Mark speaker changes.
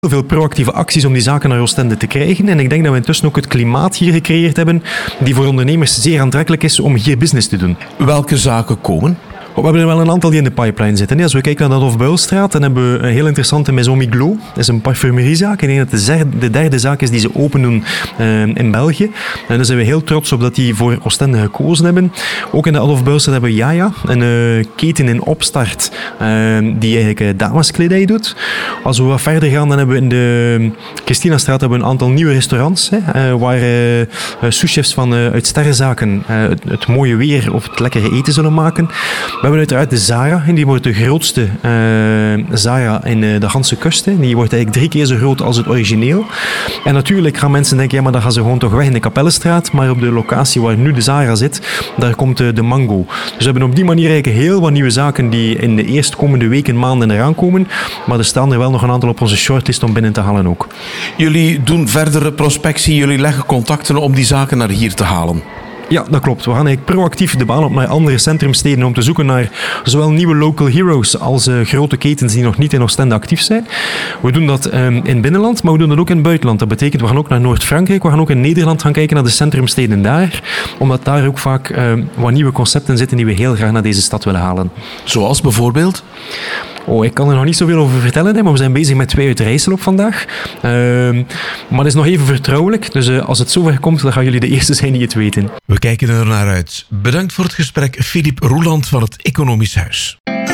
Speaker 1: veel proactieve acties om die zaken naar Oostende te krijgen. En ik denk dat we intussen ook het klimaat hier gecreëerd hebben die voor ondernemers zeer aantrekkelijk is om hier business te doen.
Speaker 2: Welke zaken komen?
Speaker 1: We hebben er wel een aantal die in de pipeline zitten. Als we kijken naar de Adolf Builstraat, dan hebben we een heel interessante Maison Miglos. Dat is een parfumeriezaak. Ik denk dat het de derde zaak is die ze open doen in België. En daar zijn we heel trots op dat die voor Oostende gekozen hebben. Ook in de Adolf Builstraat hebben we Jaja, een keten in opstart die eigenlijk dameskledij doet. Als we wat verder gaan, dan hebben we in de Christinastraat hebben we een aantal nieuwe restaurants waar souschefs uit sterrenzaken het mooie weer of het lekkere eten zullen maken. We hebben uiteraard de Zara, en die wordt de grootste Zara in de Ganse kust. Die wordt eigenlijk 3 keer zo groot als het origineel. En natuurlijk gaan mensen denken, ja, maar dan gaan ze gewoon toch weg in de Kapellenstraat. Maar op de locatie waar nu de Zara zit, daar komt de Mango. Dus we hebben op die manier eigenlijk heel wat nieuwe zaken die in de eerstkomende weken, maanden eraan komen. Maar er staan er wel nog een aantal op onze shortlist om binnen te halen ook.
Speaker 2: Jullie doen verdere prospectie, jullie leggen contacten om die zaken naar hier te halen.
Speaker 1: Ja, dat klopt. We gaan eigenlijk proactief de baan op naar andere centrumsteden om te zoeken naar zowel nieuwe local heroes als grote ketens die nog niet in Oostende actief zijn. We doen dat in het binnenland, maar we doen dat ook in het buitenland. Dat betekent, we gaan ook naar Noord-Frankrijk, we gaan ook in Nederland gaan kijken naar de centrumsteden daar, omdat daar ook vaak wat nieuwe concepten zitten die we heel graag naar deze stad willen halen.
Speaker 2: Zoals bijvoorbeeld?
Speaker 1: Ik kan er nog niet zoveel over vertellen, maar we zijn bezig met 2 uit Rijssel op vandaag. Maar het is nog even vertrouwelijk, dus als het zover komt, dan gaan jullie de eerste zijn die het weten.
Speaker 2: We kijken er naar uit. Bedankt voor het gesprek, Philippe Roeland van het Economisch Huis.